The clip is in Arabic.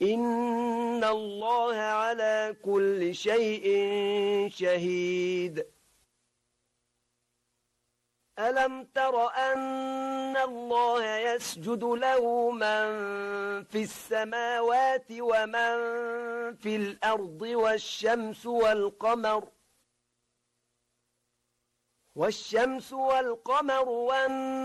إن الله على كل شيء شهيد ألم تر أن الله يسجد له من في السماوات ومن في الأرض والشمس والقمر